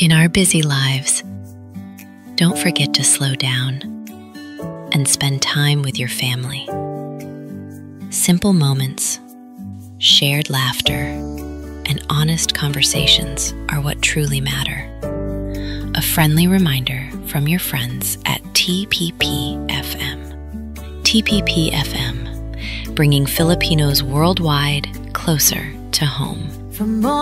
In our busy lives, don't forget to slow down and spend time with your family. Simple moments, shared laughter, and honest conversations are what truly matter. A friendly reminder from your friends at TPP FM. TPP FM, bringing Filipinos worldwide closer to home.